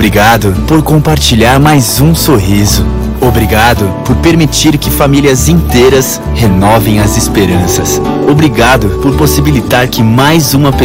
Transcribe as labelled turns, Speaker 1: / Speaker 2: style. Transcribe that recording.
Speaker 1: Obrigado por compartilhar mais um sorriso. Obrigado por permitir que famílias inteiras renovem as esperanças. Obrigado por possibilitar que mais uma pessoa